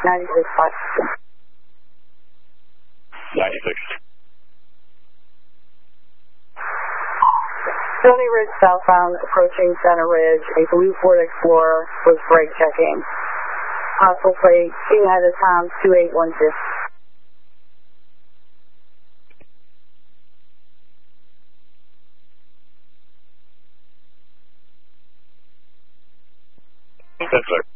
96.5. 96. Stony Ridge southbound approaching Center Ridge, a blue Ford Explorer was brake checking. Possible plate United Tom 2812. Yes, sir.